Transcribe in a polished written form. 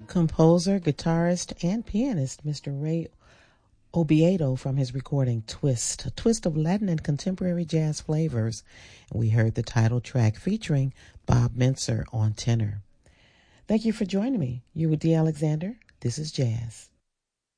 Composer, guitarist, and pianist Mr. Ray Obiedo from his recording Twist, a twist of Latin and contemporary jazz flavors. We heard the title track featuring Bob Mintzer on tenor. Thank you for joining me. You're with Dee Alexander. This is Jazz.